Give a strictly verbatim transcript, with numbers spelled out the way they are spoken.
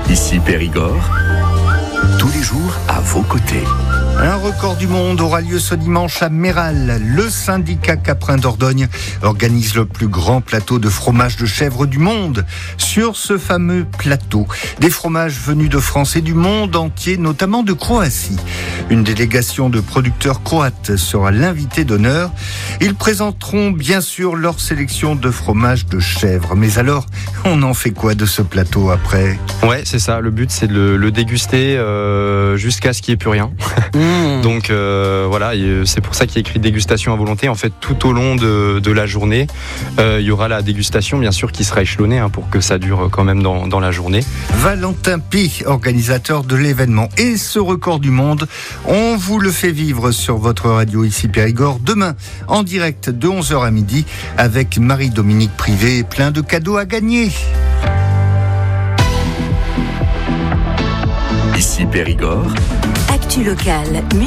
Ici Périgord, tous les jours à vos côtés. Un record du monde aura lieu ce dimanche à Méral. Le syndicat caprin d'Ordogne organise le plus grand plateau de fromage de chèvre du monde. Sur ce fameux plateau, des fromages venus de France et du monde entier, notamment de Croatie. Une délégation de producteurs croates sera l'invité d'honneur. Ils présenteront bien sûr leur sélection de fromages de chèvre. Mais alors, on en fait quoi de ce plateau après ? Ouais, c'est ça. Le but, c'est de le, le déguster euh, jusqu'à ce qu'il n'y ait plus rien. Mmh. Donc euh, voilà, c'est pour ça qu'il y a écrit dégustation à volonté. En fait, tout au long de, de la journée, euh, il y aura la dégustation, bien sûr, qui sera échelonnée hein, pour que ça dure quand même dans, dans la journée. Valentin Pi, organisateur de l'événement. Et ce record du monde, on vous le fait vivre sur votre radio ici Périgord demain, en direct de onze heures à midi, avec Marie-Dominique Privé, plein de cadeaux à gagner. Ici Périgord. Actu locale.